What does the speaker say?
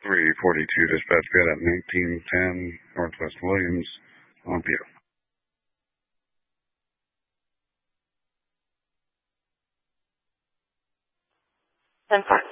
342 dispatch bed at 1910 Northwest Williams on PO. 10-4.